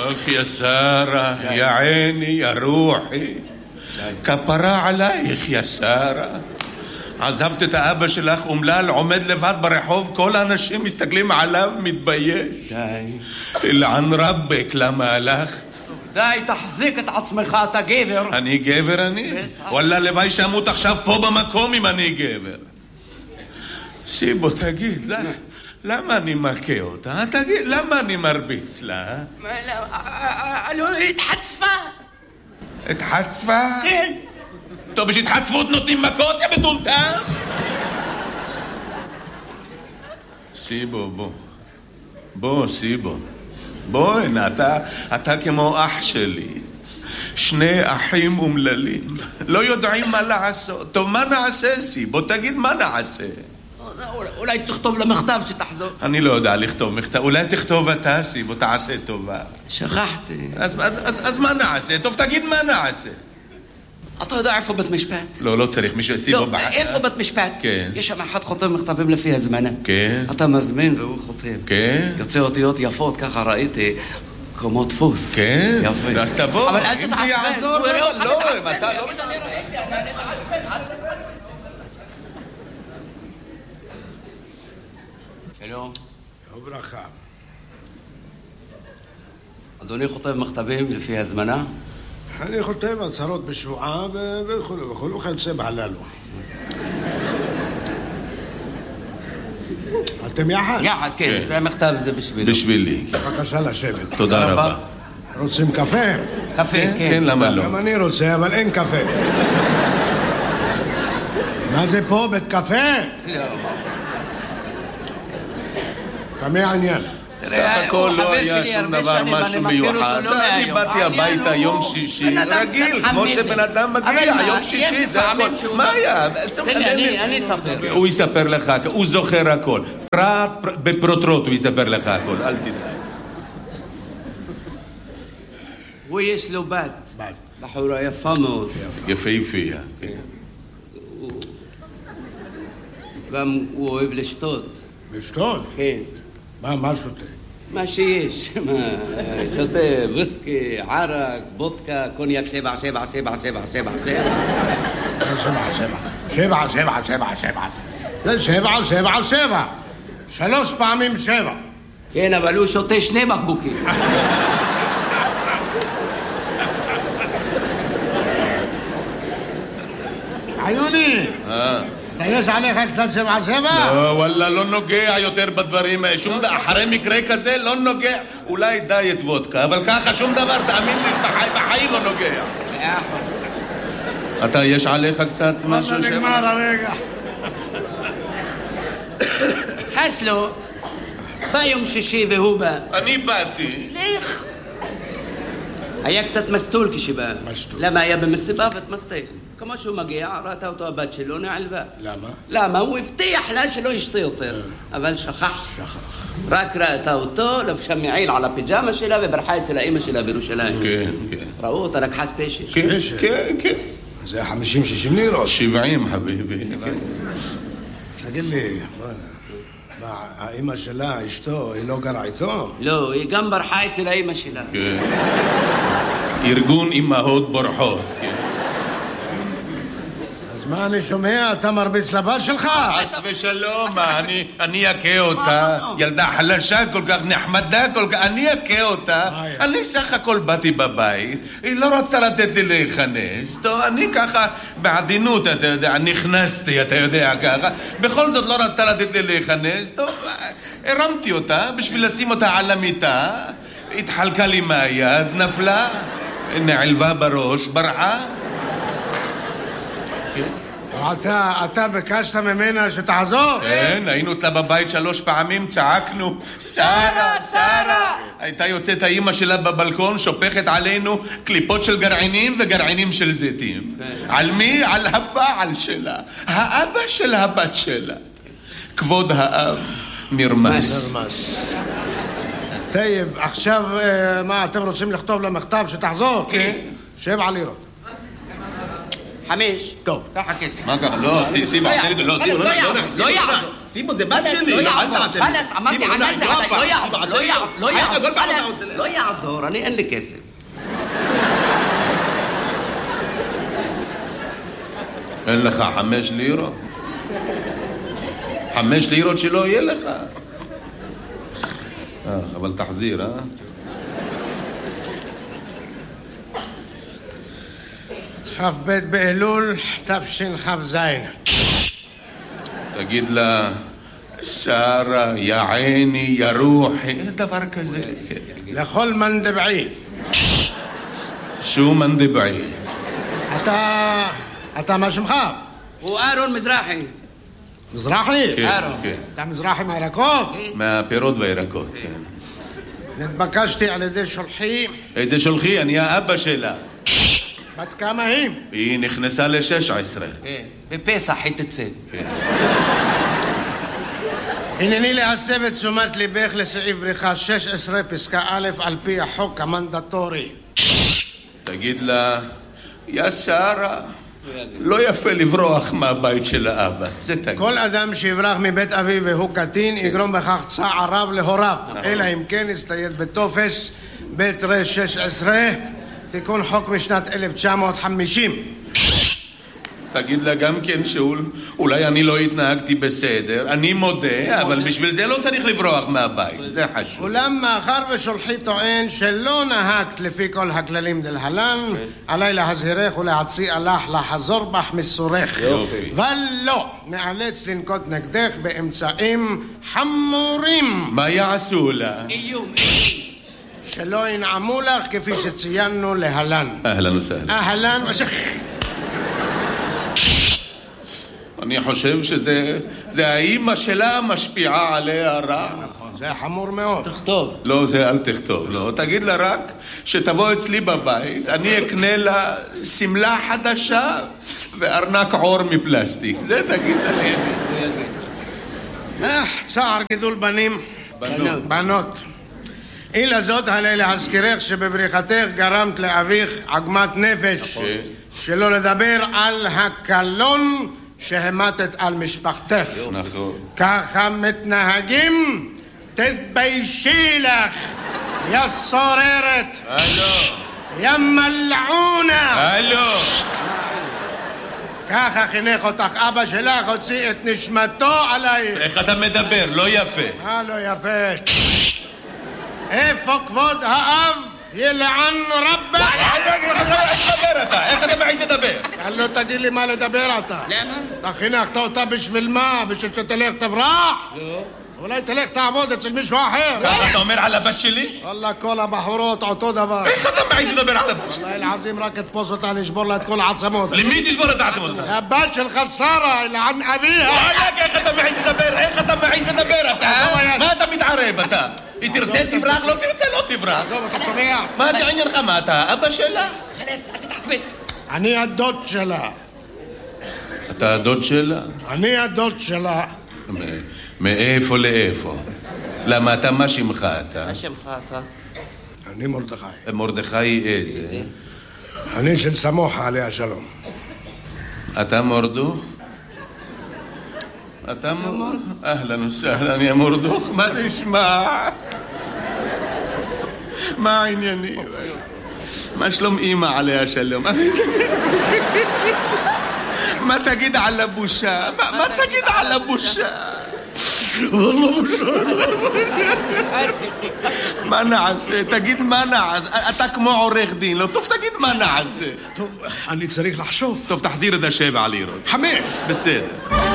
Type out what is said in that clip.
אך יא שרה, יא עיני, יא רוחי, כפרה עלייך יא שרה. עזבת את האבא שלך אומלל, עומד לבד ברחוב, כל האנשים מסתכלים עליו, מתבייש. די. אלען רבק, למה הלכת? די, תחזיק את עצמך, אתה גבר. אני גבר אני? וואלה, לוואי שאמות עכשיו פה במקום אם אני גבר. שיבו, תגיד, למה אני מכה אותה? תגיד, למה אני מרביץ לה? לא, התחצפה. התחצפה? כן. טוב, בשהתחצפות נותנים מכות, יא מטומטם? סיבו, בוא, סיבו. בוא, הנה, אתה כמו אח שלי. שני אחים אומללים. לא יודעים מה לעשות. טוב, מה נעשה, סיבו? תגיד מה נעשה. אולי תכתוב למכתב שתחזור. אני לא יודע לכתוב מכתב. אולי תכתוב אתה, סיבו, תעשה טובה. שכחתי. אז מה נעשה? טוב, תגיד מה נעשה. אתה יודע איפה בית משפט? לא צריך סיבו לא, בחר. איפה בית משפט? כן. יש שם אחד חותם מכתבים לפי הזמנה. כן. אתה מזמין והוא חותם. כן. יוצא אותיות יפות, ככה ראיתי, כמו דפוס. כן. יפה. אז תבוא. אבל אל אם תתעצבן. זה יעזור, הוא יראה אותך מתעצבן. אתה לא... שלום. וברכה. אדוני חותם מכתבים לפי הזמנה? אני חותם הצהרות בשבועה וכו' וכיוצא בהללו. אתם יחד? יחד, כן. זה המכתב, זה בשבילו. בשבילי. בבקשה לשבת. תודה רבה. רוצים קפה? קפה, כן. כן, למה לא? גם אני רוצה, אבל אין קפה. מה זה פה? בית קפה? לא. כמה העניין? סך הכל לא היה שום דבר משהו מיוחד. אני באתי הביתה יום שישי, רגיל, כמו שבן אדם מגיע, יום שישי, זה הכל. מה היה? אני אספר. הוא יספר לך, הוא זוכר הכל. פרט בפרוטרוט הוא יספר לך הכל, אל תדאג. הוא יש לו בת. בחורה יפה מאוד. יפהפייה. גם הוא אוהב לשתות. לשתות? כן. מה שותה? מה שיש. שותה וויסקי, ערק, בודקה, קוניאק 7. 3 פעמים 7. כן, אבל הוא שותה 2 בקבוקים. עיוני! יש עליך קצת 7. לא, וואלה, לא נוגע יותר בדברים. שום דבר, אחרי מקרה כזה לא נוגע. אולי דיאט וודקה, אבל ככה שום דבר, תאמין לי, בחיים לא נוגע. אתה, יש עליך קצת משהו? נגמר הרגע. חסלו, בא יום שישי והוא בא. אני באתי. לך. היה קצת מסטול כשבא. למה היה במסיבה ותמסטל? כמו שהוא מגיע, ראתה אותו הבת שלו, נעלבה. למה? למה? הוא הבטיח לה שלא ישתה יותר. אבל שכח. רק ראתה אותו, לבשה מעיל על הפיג'מה שלה וברחה אצל האמא שלה בירושלים. כן. ראו אותה, לקחה ספיישל. כן. זה 50-60 לירות. 70 חביבי. תגיד לי, מה, האמא שלה, אשתו, היא לא גרה איתו? לא, היא גם ברחה אצל האמא שלה. כן. ארגון אמהות בורחות. אז מה אני שומע? אתה מרביץ לבת שלך? חס ושלום, אני אכה אותה. ילדה חלשה כל כך, נחמדה כל כך, אני אכה אותה. אני סך הכל באתי בבית, היא לא רוצה לתת לי להיכנס. טוב, אני ככה בעדינות, אתה יודע, נכנסתי, אתה יודע ככה. בכל זאת לא רצתה לתת לי להיכנס. טוב, הרמתי אותה בשביל לשים אותה על המיטה. התחלקה לי מהיד, נפלה, נעלבה בראש, ברחה. אתה ביקשת ממנה שתעזור? כן, היינו אצלה בבית 3 פעמים, צעקנו שרה! הייתה יוצאת האמא שלה בבלקון, שופכת עלינו קליפות של גרעינים וגרעינים של זיתים. על מי? על הבעל שלה, האבא של הבת שלה. כבוד האב נרמס. טייב, עכשיו מה, אתם רוצים לכתוב למכתב שתחזור? כן. 7 לירות. 5. טוב. ככה כסף. מה ככה? לא, סיבה, לא יעזור. סיבו, זה בת שלי. לא יעזור, חלס, אמרתי ענזי עליי, לא יעזור, לא יעזור, אני אין לי כסף. אין לך 5 לירות? 5 לירות שלא יהיה לך. אבל תחזיר, כ"ב באלול תשכ"ז. תגיד לה, שרה, יא עיני, יא רוחי, דבר כזה. לכל מנדבעי. שו מנדבעי? אתה מה שמך? הוא אהרון מזרחי. מזרחי? כן, אהרון. כן. אתה מזרחי מהירקות? מהפירות והירקות, כן. נתבקשתי על ידי שולחי. איזה שולחי? אני האבא שלה. בת כמה היא? היא נכנסה ל-16. בפסח היא תצא. הנני להסב את תשומת ליבך לסעיף בריחה 16 פסקה א' על פי החוק המנדטורי. תגיד לה, יא שרה, לא יפה לברוח מהבית של האבא. זה תגיד. כל אדם שיברח מבית אביו והוא קטין יגרום בכך צער רב להוריו, אלא אם כן יסתייד בטופס בית ר 16, תיקון חוק משנת 1950. תגיד לה גם כן שאולי אני לא התנהגתי בסדר, אני מודה, אבל בשביל זה לא צריך לברוח מהבית, זה חשוב. אולם מאחר ושולחי טוען שלא נהגת לפי כל הכללים דלהלן, עליי להזהירך ולהציע לך לחזור בך מסורך. יופי. ולא, נאלץ לנקוט נגדך באמצעים חמורים. מה יעשו לה? איום. שלא ינעמו לך כפי שציינו להלן. אהלן וסהלן. אהלן אני חושב שזה האימא שלה משפיעה עליה רע. זה חמור מאוד. תכתוב. לא, זה אל תכתוב, לא. תגיד לה רק שתבוא אצלי בבית, אני אקנה לה סמלה חדשה וארנק עור מפלסטיק. זה תגיד לה. צער גידול בנים. בנות. אילה זאת עלי להזכירך שבבריחתך גרמת לאביך עגמת נפש. שלא לדבר על הקלון שהמתת על משפחתך. נכון. ככה מתנהגים? תתביישי לך, יא סוררת. יא מלעונה. הלו. ככה חינך אותך אבא שלך, הוציא את נשמתו עלייך. איך אתה מדבר? לא יפה. לא יפה. איפה כבוד האב? ילען רבה. איך אתה מעיז לדבר? לא תגיד לי מה לדבר אתה. למה? אתה חינכת אותה בשביל מה? בשביל שתלך תברח? לא. אולי תלך תעבוד אצל מישהו אחר. ככה אתה אומר על הבת שלי? וואלה, כל הבחורות אותו דבר. איך אתה מעיז לדבר על הבת שלי? וואלה, אלעזים רק תתפוס אותה, נשבור לה את כל העצמות. למי תשבור את העצמות? הבת שלך שרה, אלען אביה. וואלק, איך אתה מעיז לדבר? איך אתה מעיז לדבר אתה? מה אתה מתערב אתה? היא תרצה תברח, לא תרצה לא תברח. עזוב, אתה שומע? מה זה עניינך? מה אתה? אבא שלה? חלס, אל תתעצבן. אני הדוד שלה. אתה הדוד שלה? אני הדוד שלה. מאיפה לאיפה? למה אתה, מה שמך אתה? מה שמך אתה? אני מרדכי. מרדכי איזה? אני של סמוחה עליה שלום. אתה מורדוך? אתה מורדוך? אהלן וסהלן יא מורדוך, מה נשמע? מה העניינים? מה שלום אמא עליה שלום? מה תגיד על הבושה? מה תגיד על הבושה? والله מה נעשה? תגיד מה נעשה? אתה כמו עורך דין, לא טוב תגיד מה נעשה. טוב, אני צריך לחשוב. טוב, תחזיר את 7 לירות. 5. בסדר.